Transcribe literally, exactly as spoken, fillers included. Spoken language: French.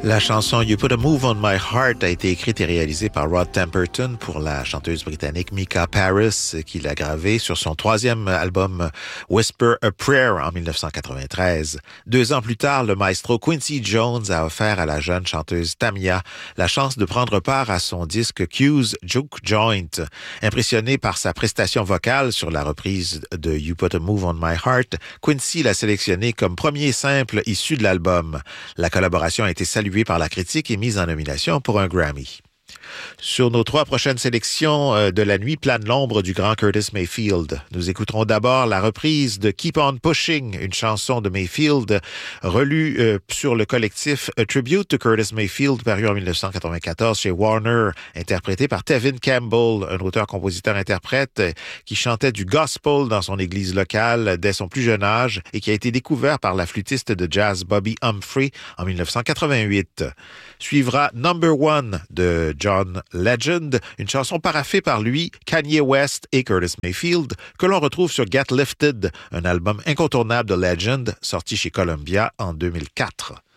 La chanson You Put a Move on My Heart a été écrite et réalisée par Rod Temperton pour la chanteuse britannique Mika Paris, qui l'a gravée sur son troisième album Whisper a Prayer en dix-neuf cent quatre-vingt-treize. Deux ans plus tard, le maestro Quincy Jones a offert à la jeune chanteuse Tamia la chance de prendre part à son disque Q's Juke Joint. Impressionné par sa prestation vocale sur la reprise de You Put a Move on My Heart, Quincy l'a sélectionné comme premier simple issu de l'album. La collaboration a été saluée par la critique et mise en nomination pour un Grammy. Sur nos trois prochaines sélections euh, de la nuit plane l'ombre du grand Curtis Mayfield. Nous écouterons d'abord la reprise de Keep on Pushing, une chanson de Mayfield relue euh, sur le collectif A Tribute to Curtis Mayfield, paru en dix-neuf cent quatre-vingt-quatorze chez Warner, interprété par Tevin Campbell, un auteur-compositeur-interprète euh, qui chantait du gospel dans son église locale dès son plus jeune âge et qui a été découvert par la flûtiste de jazz Bobby Humphrey en dix-neuf cent quatre-vingt-huit. Suivra Number One de John Legend, une chanson paraphée par lui, Kanye West et Curtis Mayfield, que l'on retrouve sur Get Lifted, un album incontournable de Legend sorti chez Columbia en deux mille quatre.